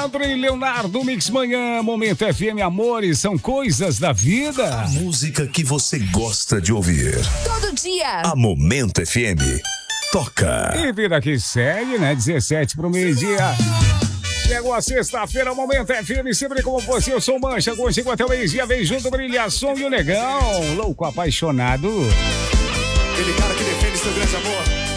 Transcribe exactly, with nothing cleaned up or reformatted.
Leandro e Leonardo, Mix Manhã, Momento F M, amores, são coisas da vida. A música que você gosta de ouvir. Todo dia. A Momento F M toca. E vida que segue, né? dezessete pro meio-dia. Chegou a sexta-feira, Momento F M, sempre com você, eu sou Mancha, consigo até o meio-dia, vem junto, Brilhação e o Negão, louco apaixonado. Aquele cara que defende seu grande amor.